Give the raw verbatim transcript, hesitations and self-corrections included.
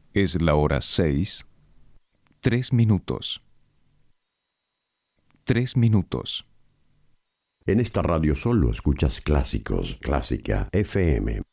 Es la hora seis, tres minutos. Tres minutos. En esta radio solo escuchas clásicos, Clásica F M.